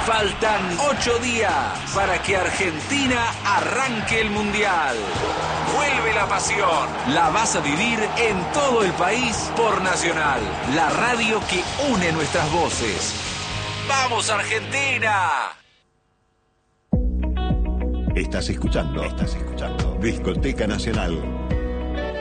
Faltan 8 días para que Argentina arranque el Mundial. Vuelve la pasión. La vas a vivir en todo el país por Nacional, la radio que une nuestras voces. ¡Vamos, Argentina! Estás escuchando Discoteca Nacional.